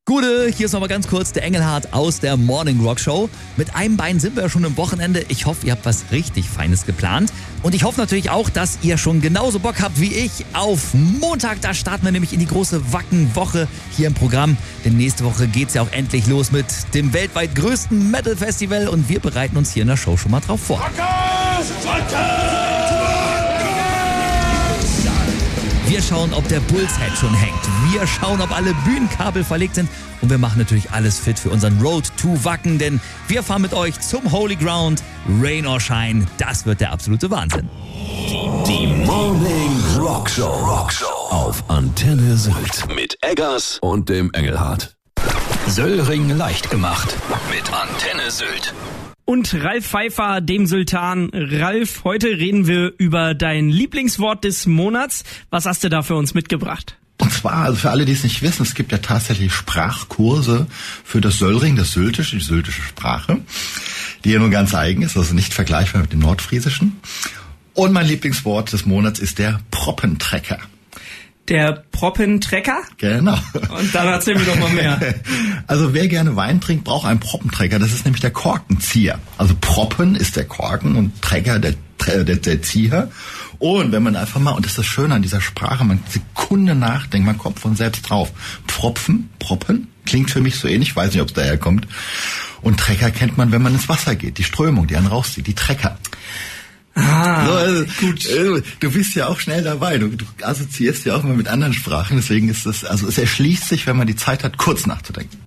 Gude, hier ist nochmal ganz kurz der Engelhardt aus der Morning Rock Show. Mit einem Bein sind wir ja schon im Wochenende. Ich hoffe, ihr habt was richtig Feines geplant. Und ich hoffe natürlich auch, dass ihr schon genauso Bock habt wie ich auf Montag. Da starten wir nämlich in die große Wacken-Woche hier im Programm. Denn nächste Woche geht's ja auch endlich los mit dem weltweit größten Metal-Festival. Und wir bereiten uns hier in der Show schon mal drauf vor. Wir schauen, ob der Bullshead schon hängt. Wir schauen, ob alle Bühnenkabel verlegt sind. Und wir machen natürlich alles fit für unseren Road to Wacken. Denn wir fahren mit euch zum Holy Ground. Rain or Shine. Das wird der absolute Wahnsinn. Die Morning Rock Show auf Antenne Sylt. Mit Eggers und dem Engelhardt. Söllring leicht gemacht. Mit Antenne Sylt. Und Ralf Pfeiffer, dem Sultan. Ralf, heute reden wir über dein Lieblingswort des Monats. Was hast du da für uns mitgebracht? Und zwar, also für alle, die es nicht wissen, es gibt ja tatsächlich Sprachkurse für das Söllring, das Syltische, die syltische Sprache, die ja nur ganz eigen ist, also nicht vergleichbar mit dem Nordfriesischen. Und mein Lieblingswort des Monats ist der Proppentrecker. Der Proppentrecker? Genau. Und dann erzähl mir doch mal mehr. Also wer gerne Wein trinkt, braucht einen Proppentrecker. Das ist nämlich der Korkenzieher. Also Proppen ist der Korken und Trecker der Zieher. Und wenn man einfach mal, und das ist das Schöne an dieser Sprache, man Sekunde nachdenkt, man kommt von selbst drauf. Proppen, klingt für mich so ähnlich, weiß nicht, ob es daher kommt. Und Trecker kennt man, wenn man ins Wasser geht. Die Strömung, die einen rauszieht, die Trecker. Ah, so, also, gut. Du bist ja auch schnell dabei. Du assoziierst ja auch mal mit anderen Sprachen. Deswegen ist es, also es erschließt sich, wenn man die Zeit hat, kurz nachzudenken.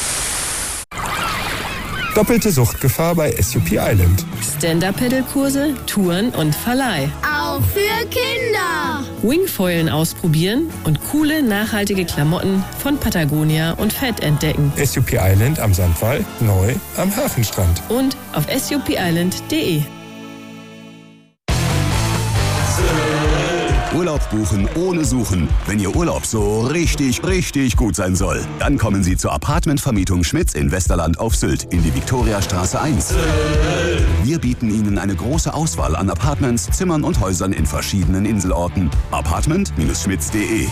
Doppelte Suchtgefahr bei SUP Island. Stand-Up-Pedal-Kurse, Touren und Verleih. Auch für Kinder. Wingfoilen ausprobieren und coole, nachhaltige Klamotten von Patagonia und Fett entdecken. SUP Island am Sandwall, neu am Hafenstrand. Und auf supisland.de. Urlaub buchen ohne Suchen. Wenn Ihr Urlaub so richtig gut sein soll, dann kommen Sie zur Apartmentvermietung Schmitz in Westerland auf Sylt in die Viktoriastraße 1. Wir bieten Ihnen eine große Auswahl an Apartments, Zimmern und Häusern in verschiedenen Inselorten. Apartment-schmitz.de.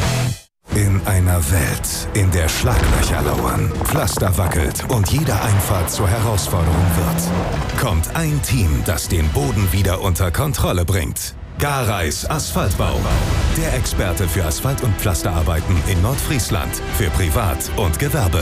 In einer Welt, in der Schlaglöcher lauern, Pflaster wackelt und jede Einfahrt zur Herausforderung wird, kommt ein Team, das den Boden wieder unter Kontrolle bringt. Gareis Asphaltbau. Der Experte für Asphalt- und Pflasterarbeiten in Nordfriesland. Für Privat und Gewerbe.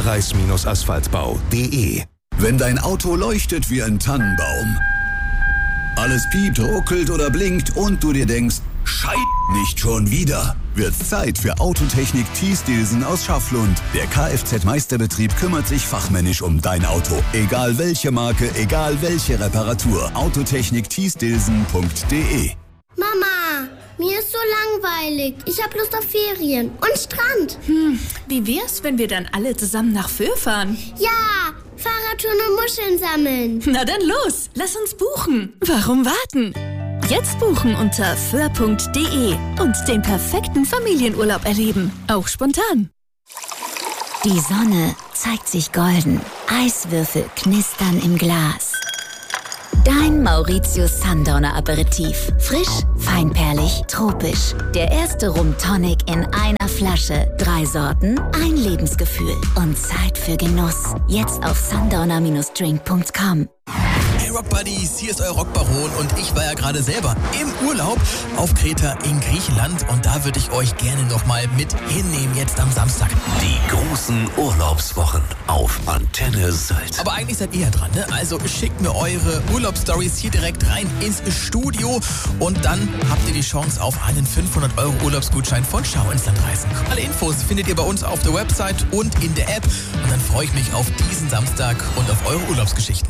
Gareis-asphaltbau.de. Wenn dein Auto leuchtet wie ein Tannenbaum, alles piept, ruckelt oder blinkt und du dir denkst, Scheiße, nicht schon wieder, wird's Zeit für Autotechnik Thies-Dilsen aus Schafflund. Der Kfz-Meisterbetrieb kümmert sich fachmännisch um dein Auto. Egal welche Marke, egal welche Reparatur. Autotechnik Thies-Dilsen.de. Mama, mir ist so langweilig. Ich hab Lust auf Ferien und Strand. Wie wär's, wenn wir dann alle zusammen nach Föhr fahren? Ja, Fahrradtouren und Muscheln sammeln. Na dann los, lass uns buchen. Warum warten? Jetzt buchen unter föhr.de und den perfekten Familienurlaub erleben. Auch spontan. Die Sonne zeigt sich golden. Eiswürfel knistern im Glas. Dein Mauritius Sundowner Aperitif. Frisch, feinperlig, tropisch. Der erste Rum Tonic in einer Flasche. 3 Sorten, ein Lebensgefühl. Und Zeit für Genuss. Jetzt auf sundowner-drink.com. Hey Rock Buddies, hier ist euer Rockbaron und ich war ja gerade selber im Urlaub auf Kreta in Griechenland und da würde ich euch gerne nochmal mit hinnehmen jetzt am Samstag. Die großen Urlaubswochen auf Antenne Sylt. Aber eigentlich seid ihr ja dran, ne? Also schickt mir eure Urlaubsstories hier direkt rein ins Studio und dann habt ihr die Chance auf einen 500 € Urlaubsgutschein von Schau ins Land reisen. Alle Infos findet ihr bei uns auf der Website und in der App und dann freue ich mich auf diesen Samstag und auf eure Urlaubsgeschichten.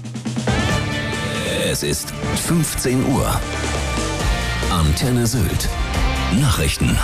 Es ist 15 Uhr. Antenne Sylt. Nachrichten.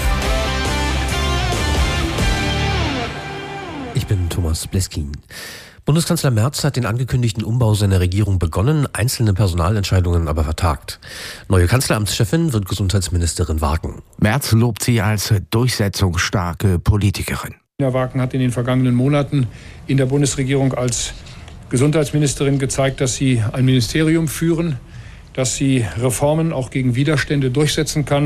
Ich bin Thomas Bleskin. Bundeskanzler Merz hat den angekündigten Umbau seiner Regierung begonnen, einzelne Personalentscheidungen aber vertagt. Neue Kanzleramtschefin wird Gesundheitsministerin Wagen. Merz lobt sie als durchsetzungsstarke Politikerin. Nina Wagen hat in den vergangenen Monaten in der Bundesregierung als Gesundheitsministerin gezeigt, dass sie ein Ministerium führen, dass sie Reformen auch gegen Widerstände durchsetzen kann.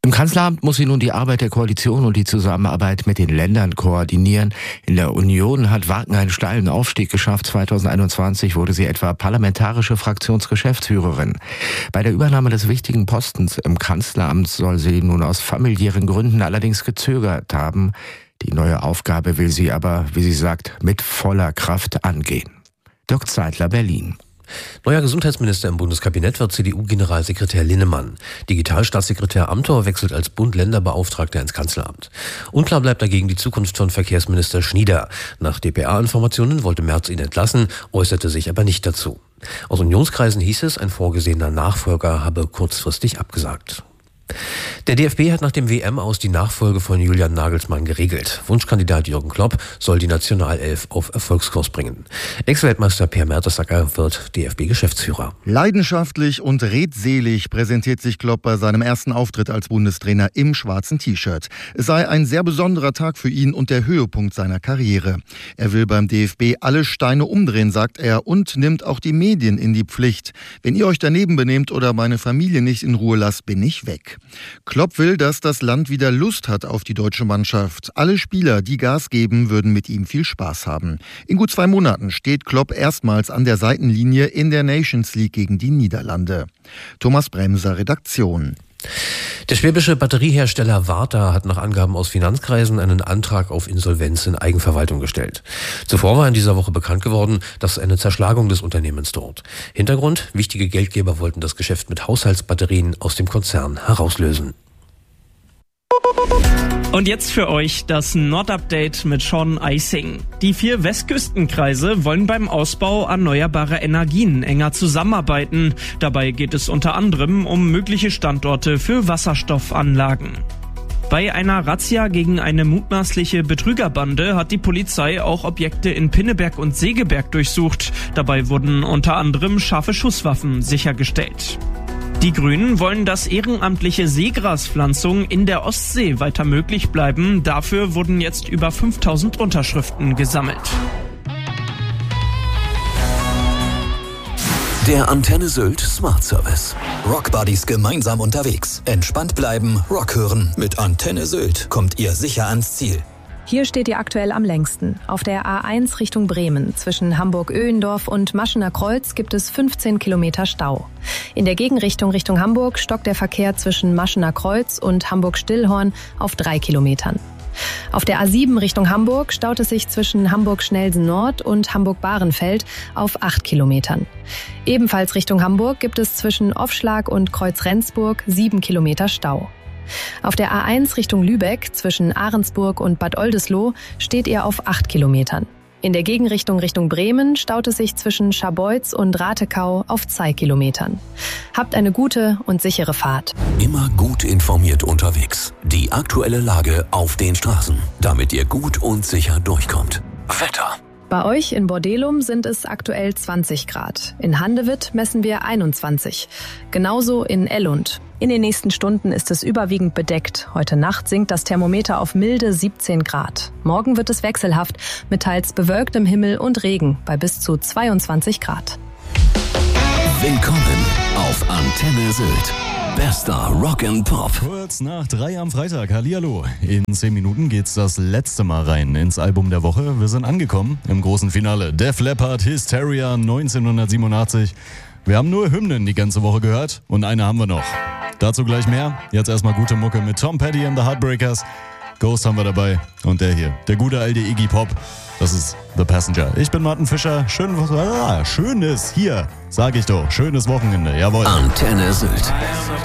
Im Kanzleramt muss sie nun die Arbeit der Koalition und die Zusammenarbeit mit den Ländern koordinieren. In der Union hat Wagen einen steilen Aufstieg geschafft. 2021 wurde sie etwa parlamentarische Fraktionsgeschäftsführerin. Bei der Übernahme des wichtigen Postens im Kanzleramt soll sie nun aus familiären Gründen allerdings gezögert haben. Die neue Aufgabe will sie aber, wie sie sagt, mit voller Kraft angehen. Dirk Zeitler, Berlin. Neuer Gesundheitsminister im Bundeskabinett wird CDU-Generalsekretär Linnemann. Digitalstaatssekretär Amthor wechselt als Bund-Länder-Beauftragter ins Kanzleramt. Unklar bleibt dagegen die Zukunft von Verkehrsminister Schnieder. Nach dpa-Informationen wollte Merz ihn entlassen, äußerte sich aber nicht dazu. Aus Unionskreisen hieß es, ein vorgesehener Nachfolger habe kurzfristig abgesagt. Der DFB hat nach dem WM-Aus die Nachfolge von Julian Nagelsmann geregelt. Wunschkandidat Jürgen Klopp soll die Nationalelf auf Erfolgskurs bringen. Ex-Weltmeister Per Mertesacker wird DFB-Geschäftsführer. Leidenschaftlich und redselig präsentiert sich Klopp bei seinem ersten Auftritt als Bundestrainer im schwarzen T-Shirt. Es sei ein sehr besonderer Tag für ihn und der Höhepunkt seiner Karriere. Er will beim DFB alle Steine umdrehen, sagt er, und nimmt auch die Medien in die Pflicht. Wenn ihr euch daneben benehmt oder meine Familie nicht in Ruhe lasst, bin ich weg. Klopp will, dass das Land wieder Lust hat auf die deutsche Mannschaft. Alle Spieler, die Gas geben, würden mit ihm viel Spaß haben. In gut 2 Monaten steht Klopp erstmals an der Seitenlinie in der Nations League gegen die Niederlande. Thomas Bremser, Redaktion. Der schwäbische Batteriehersteller Varta hat nach Angaben aus Finanzkreisen einen Antrag auf Insolvenz in Eigenverwaltung gestellt. Zuvor war in dieser Woche bekannt geworden, dass eine Zerschlagung des Unternehmens droht. Hintergrund: wichtige Geldgeber wollten das Geschäft mit Haushaltsbatterien aus dem Konzern herauslösen. Und jetzt für euch das Nord-Update mit Sean Eising. Die 4 Westküstenkreise wollen beim Ausbau erneuerbarer Energien enger zusammenarbeiten. Dabei geht es unter anderem um mögliche Standorte für Wasserstoffanlagen. Bei einer Razzia gegen eine mutmaßliche Betrügerbande hat die Polizei auch Objekte in Pinneberg und Segeberg durchsucht. Dabei wurden unter anderem scharfe Schusswaffen sichergestellt. Die Grünen wollen, dass ehrenamtliche Seegraspflanzung in der Ostsee weiter möglich bleiben. Dafür wurden jetzt über 5000 Unterschriften gesammelt. Der Antenne Sylt Smart Service. Rock Buddies gemeinsam unterwegs. Entspannt bleiben, Rock hören. Mit Antenne Sylt kommt ihr sicher ans Ziel. Hier steht ihr aktuell am längsten. Auf der A1 Richtung Bremen. Zwischen Hamburg-Öhendorf und Maschener Kreuz gibt es 15 Kilometer Stau. In der Gegenrichtung Richtung Hamburg stockt der Verkehr zwischen Maschener Kreuz und Hamburg-Stillhorn auf 3 Kilometern. Auf der A7 Richtung Hamburg staut es sich zwischen Hamburg-Schnelsen Nord und Hamburg-Bahrenfeld auf 8 Kilometern. Ebenfalls Richtung Hamburg gibt es zwischen Offschlag und Kreuz-Rendsburg 7 Kilometer Stau. Auf der A1 Richtung Lübeck zwischen Ahrensburg und Bad Oldesloe steht ihr auf 8 Kilometern. In der Gegenrichtung Richtung Bremen staut es sich zwischen Scharbeutz und Ratekau auf 2 Kilometern. Habt eine gute und sichere Fahrt. Immer gut informiert unterwegs. Die aktuelle Lage auf den Straßen, damit ihr gut und sicher durchkommt. Wetter. Bei euch in Bordelum sind es aktuell 20 Grad. In Handewitt messen wir 21. Genauso in Ellund. In den nächsten Stunden ist es überwiegend bedeckt. Heute Nacht sinkt das Thermometer auf milde 17 Grad. Morgen wird es wechselhaft mit teils bewölktem Himmel und Regen bei bis zu 22 Grad. Willkommen auf Antenne Sylt. Bester Rock and Pop. Kurz nach 3 am Freitag. Hallihallo. In 10 Minuten geht's das letzte Mal rein ins Album der Woche. Wir sind angekommen im großen Finale. Def Leppard, Hysteria 1987. Wir haben nur Hymnen die ganze Woche gehört und eine haben wir noch. Dazu gleich mehr. Jetzt erstmal gute Mucke mit Tom Petty and the Heartbreakers. Ghost haben wir dabei und der hier, der gute alte Iggy Pop. Das ist The Passenger. Ich bin Martin Fischer. Schönes hier, sag ich doch. Schönes Wochenende. Jawohl. Antenne Sylt.